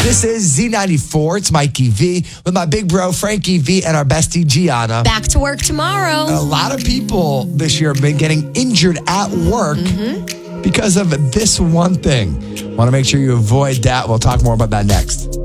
This is Z94. It's Mikey V with my big bro, Frankie V, and our bestie, Gianna. Back to work tomorrow. A lot of people this year have been getting injured at work because of this one thing. Want to make sure you avoid that. We'll talk more about that next.